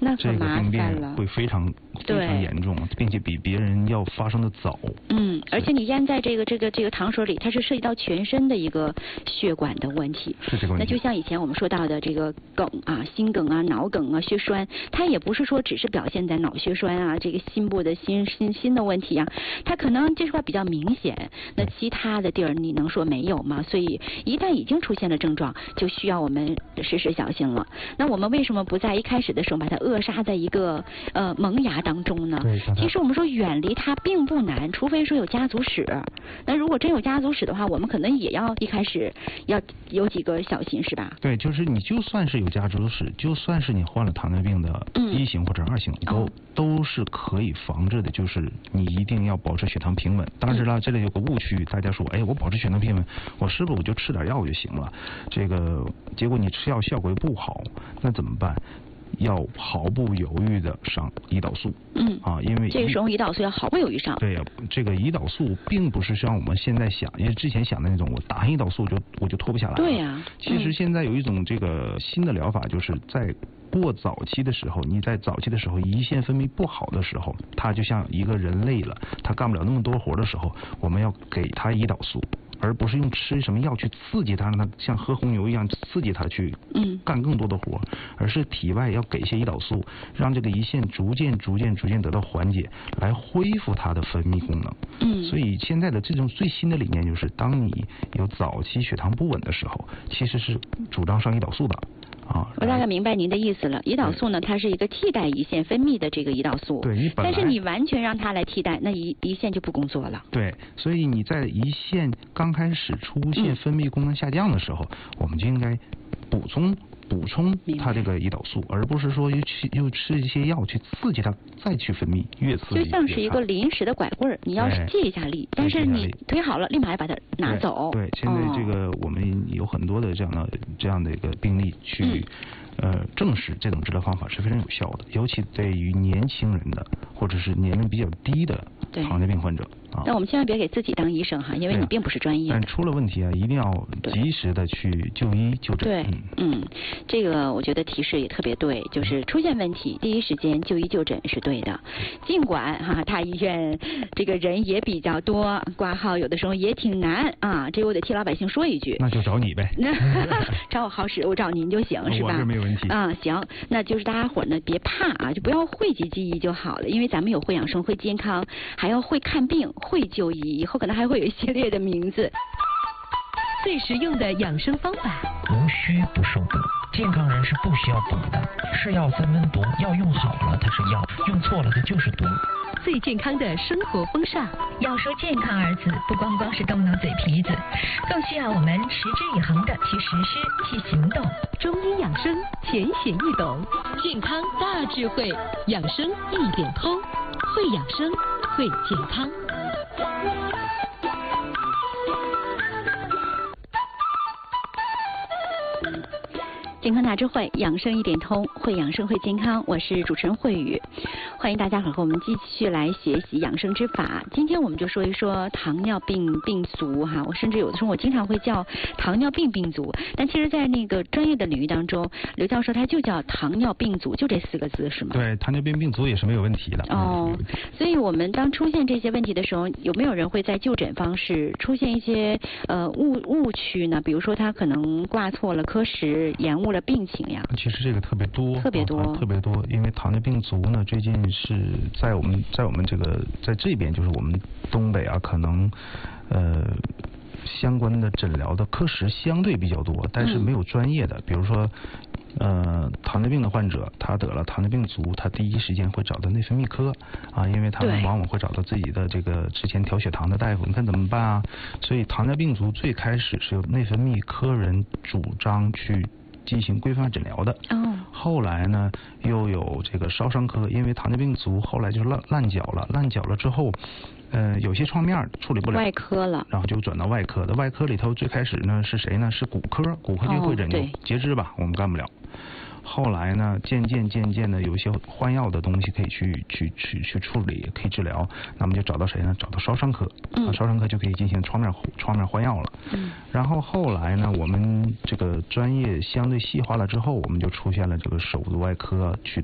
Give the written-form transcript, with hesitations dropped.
那这个病变会非常严重，并且比别人要发生的早。 而且你淹在这个糖水里，它是涉及到全身的一个血管的问题。 是这个问题。 那就像以前我们说到的这个梗啊，心梗啊、脑梗啊、血栓，它也不是说只是表现在脑血栓啊，这个心部的心的问题啊，它可能这块比较明显，那其他的地儿你能说没有吗？所以一旦已经出现了症状，就需要我们时时小心了。那我们为什么不在一开始的时候把它扼杀在一个萌芽当中呢？其实我们说远离它并不难，除非说有家族史。那如果真有家族史的话，我们可能也要一开始要有几个小心，是吧？ 对，就是你就算是有家族史，就算是你患了糖尿病的1型或者2型，都是可以防治的。就是你一定要保持血糖平稳。当然了，这里有个误区，大家说，哎，我保持血糖平稳，我是不是我就吃点药就行了？这个结果你吃药效果又不好，那怎么办？要毫不犹豫的上胰岛素。因为这个时候胰岛素要毫不犹豫上。 对呀，这个胰岛素并不是像我们现在想，因为之前想的那种，我打胰岛素我就脱不下来了。 对呀。 其实现在有一种这个新的疗法，就是在过早期的时候，你在早期的时候胰腺分泌不好的时候，它就像一个人累了，他干不了那么多活的时候，我们要给他胰岛素。而不是用吃什么药去刺激它，让它像喝红牛一样刺激它去干更多的活，而是体外要给一些胰岛素，让这个胰腺逐渐得到缓解，来恢复它的分泌功能。所以现在的这种最新的理念就是，当你有早期血糖不稳的时候，其实是主张上胰岛素的。 我大概明白您的意思了。胰岛素呢，它是一个替代胰腺分泌的这个胰岛素。 对， 但是你完全让它来替代，那胰腺就不工作了。 对，所以你在胰腺刚开始出现分泌功能下降的时候，我们就应该补充它这个胰岛素，而不是说又吃一些药去刺激它再去分泌，越刺激就像是一个临时的拐棍儿，你要是借一下力，但是你推好了，立马要把它拿走。 对，现在这个我们有很多的这样的一个病例去证实这种治疗方法是非常有效的，尤其对于年轻人的或者是年龄比较低的糖尿病患者。 那我们千万别给自己当医生哈，因为你并不是专业。 但出了问题啊，一定要及时的去就医就诊。 对，这个我觉得提示也特别对，就是出现问题第一时间就医就诊是对的。尽管大医院这个人也比较多，挂号有的时候也挺难啊，这我得替老百姓说一句。 那就找你呗。 找我好使，我找您就行，是吧？ 我这没有问题。 行，那就是大家伙呢别怕啊，就不要讳疾忌医就好了，因为咱们有会养生、会健康，还要会看病。会就医，以后可能还会有一系列的名字。 最实用的养生方法， 无需不受补。健康人是不需要补的，是药三分毒，药用好了它是药，用错了它就是毒。 最健康的生活风尚， 要说健康二字，不光是动动嘴皮子，更需要我们持之以恒的去实施、去行动。 中医养生浅显易懂，健康大智慧，养生一点通，会养生，会健康。 健康大智慧，养生一点通，会养生会健康。我是主持人慧宇，欢迎大家和我们继续来学习养生之法。今天我们就说一说糖尿病病足哈，我甚至有的时候我经常会叫糖尿病病足，但其实在那个专业的领域当中，刘教授他就叫糖尿病足，就这4个字是吗？ 对，糖尿病病足也是没有问题的。 所以我们当出现这些问题的时候，有没有人会在就诊方式出现一些误区呢？比如说他可能挂错了科室，延误了病情呀。 其实这个特别多，因为糖尿病足呢，最近是在我们这个在这边，就是我们东北啊，可能相关的诊疗的科室相对比较多，但是没有专业的，比如说糖尿病的患者，他得了糖尿病足，他第一时间会找到内分泌科啊，因为他们往往会找到自己的这个之前调血糖的大夫，你看怎么办啊？所以糖尿病足最开始是由内分泌科人主张去进行规范诊疗的。后来呢，又有这个烧伤科，因为糖尿病足后来就是烂脚了之后，有些创面处理不了， 外科了， 然后就转到外科的。外科里头最开始呢是谁呢？是骨科就会诊就截肢吧，我们干不了。后来呢，渐渐的有一些换药的东西可以去处理，可以治疗，那么就找到谁呢？找到烧伤科，烧伤科就可以进行创面换药了。然后后来呢，我们这个专业相对细化了之后，我们就出现了这个手足外科去